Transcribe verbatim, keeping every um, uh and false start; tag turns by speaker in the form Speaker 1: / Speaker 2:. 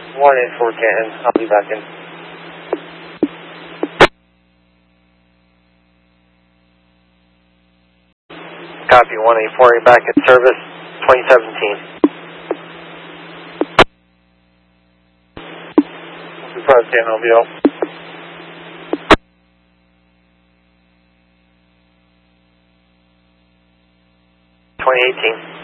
Speaker 1: one eight four Canton, I'll be back in. Copy, one eight four, you're back in service, twenty seventeen. Surprise, Canton, L V O. twenty eighteen.